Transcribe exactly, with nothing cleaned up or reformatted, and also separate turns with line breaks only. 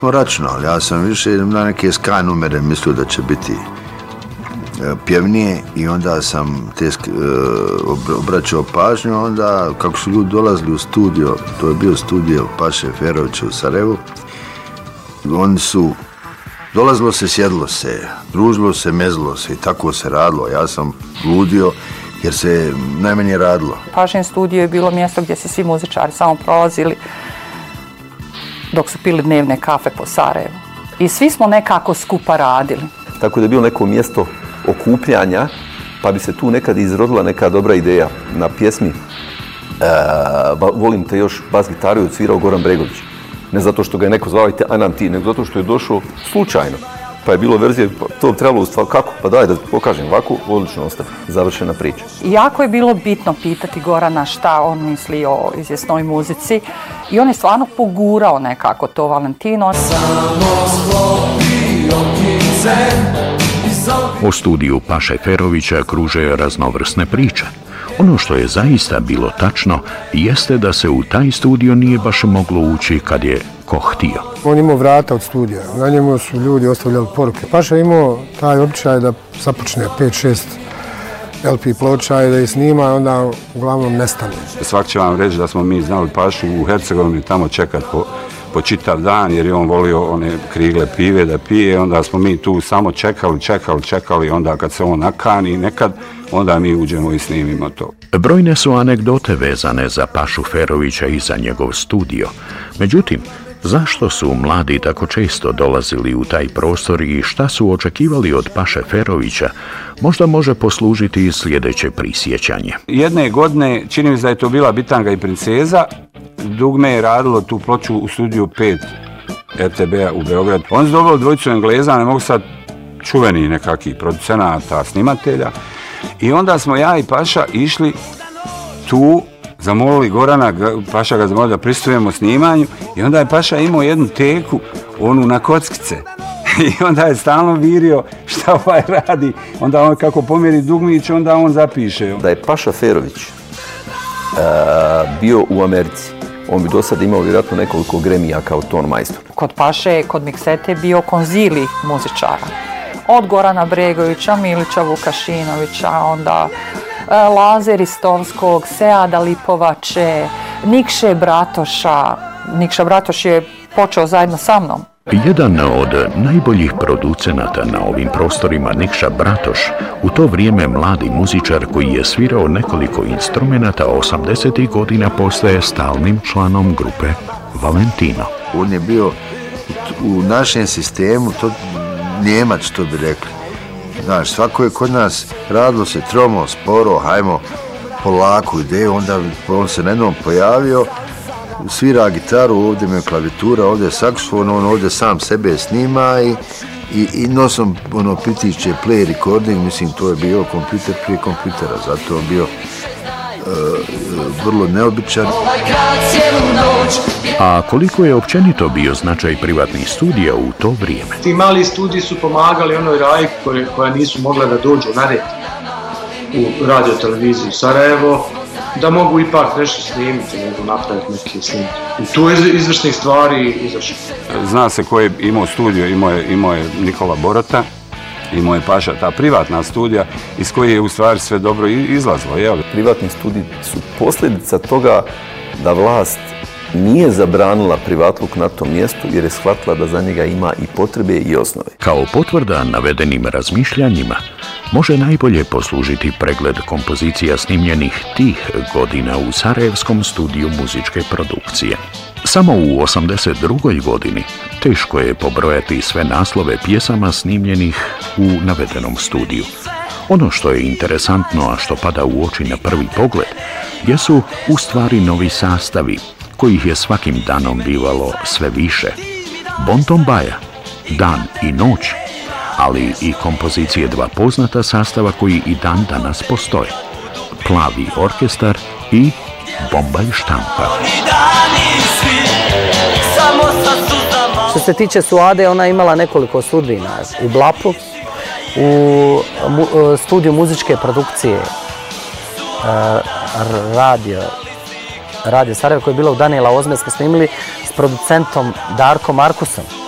Računal, ja sam više na neke ska numere mislio da će biti pjevnije i onda sam te obraćao pažnju, onda kako su ljudi dolazili u studio, to je bio studio Paše Ferovića u Sarajevu, oni su, dolazilo se, sjedlo se, družilo se, mezilo se i tako se radilo, ja sam ludio jer se najmanje radilo.
Pašin studio je bilo mjesto gdje se svi muzičari samo prolazili dok su pili dnevne kafe po Sarajevu. I svi smo nekako skupa radili.
Tako da je bilo neko mjesto okupljanja, pa bi se tu nekad izrodila neka dobra ideja na pjesmi e, Volim te još, bas gitaru je odsvirao Goran Bregović. Ne zato što ga je neko zvao Anam ti, nego zato što je došao slučajno. Pa je bilo verzije, to trebalo ustvari, kako? Pa daj da pokažem ovako, odlično ostaje, završena priča.
Jako je bilo bitno pitati Gorana šta on misli o izvjesnoj muzici i on je stvarno pogurao nekako to Valentino.
O studiju Paše Ferovića kruže raznovrsne priče. Ono što je zaista bilo tačno jeste da se u taj studio nije baš moglo ući kad je ko htio.
On imao vrata od studija, na njemu su ljudi ostavljali poruke. Paša je imao taj običaj da započne pet šest el pe ploča i da ih snima, a onda uglavnom nestane.
Svak će vam reći da smo mi znali Pašu u Hercegovini tamo čekati po, po čitav dan, jer je on volio one krigle pive da pije, onda smo mi tu samo čekali, čekali, čekali, onda kad se on nakani nekad, onda mi uđemo i snimimo to.
Brojne su anegdote vezane za Pašu Ferovića i za njegov studio. Međutim, zašto su mladi tako često dolazili u taj prostor i šta su očekivali od Paše Ferovića, možda može poslužiti i sljedeće prisjećanje.
Jedne godine, čini mi se da je to bila Bitanga i princeza, dugme je radilo tu ploču u studiju pet er te be-a u Beogradu. On su dobili dvojicu Engleza, ne mogu sad čuveni nekakvih producenata, snimatelja. I onda smo ja i Paša išli tu, zamolili Gorana, Paša ga zamolili da pristupujemo snimanju i onda je Paša imao jednu teku, onu na kockice. I onda je stalno virio šta ovaj radi. Onda on kako pomjeri dugmić, onda on zapiše.
Da je Paša Ferović uh, bio u Americi, on bi do sada imao vjerojatno nekoliko Grammy-a kao ton majstor.
Kod Paše, kod miksete je bio konzili muzičara. Od Gorana Bregovića, Milića Vukašinovića, onda Laze Ristovskog, Seada Lipovače, Nikše Bratoša. Nikša Bratoš je počeo zajedno sa mnom.
Jedan od najboljih producenata na ovim prostorima, Nikša Bratoš, u to vrijeme mladi muzičar koji je svirao nekoliko instrumenata, osamdesetih godina postaje stalnim članom grupe Valentino.
On je bio u našem sistemu, to Njemac, to bi rekli. Znaš, svako je kod nas radilo se tromo, sporo, hajmo polako ideju, onda on se na jednom pojavio, svira gitaru, ovdje me klavijatura, ovdje je saksofon, on ovdje sam sebe snima i, i, i nosom ono pritišće play recording, mislim to je bio kompjuter prije kompjutera, zato je bio Uh, vrlo neobičan.
A koliko je općenito bio značaj privatnih studija u to vrijeme?
Ti mali studiji su pomagali onoj Rajki koje, koja nisu mogla da dođu na red u radio televiziji Sarajevo, da mogu ipak nešto snimiti, mogu napraviti neke snimke. I tu je izvršnih stvari izašlo.
Zna se ko je imao studio, imao je, imao je Nikola Borota, imao je Paša ta privatna studija iz koje je u stvari sve dobro izlazilo. Jel?
Privatni studiji su posljedica toga da vlast nije zabranila privatluk na tom mjestu jer je shvatila da za njega ima i potrebe i osnove.
Kao potvrda navedenim razmišljanjima može najbolje poslužiti pregled kompozicija snimljenih tih godina u Sarajevskom studiju muzičke produkcije. Samo u osamdeset drugoj godini teško je pobrojati sve naslove pjesama snimljenih u navedenom studiju. Ono što je interesantno, a što pada u oči na prvi pogled, jesu u stvari novi sastavi, kojih je svakim danom bivalo sve više. Bonton Baja, Dan i noć, ali i kompozicije dva poznata sastava koji i dan danas postoje. Plavi orkestar i Bomba i štampa.
Što se tiče Suade, ona je imala nekoliko sudbina. U Blapu, u mu, studiju muzičke produkcije radio, radio Sarajevo, koja je bila u Daniela Ozme, smo snimili s producentom Darkom Markusom.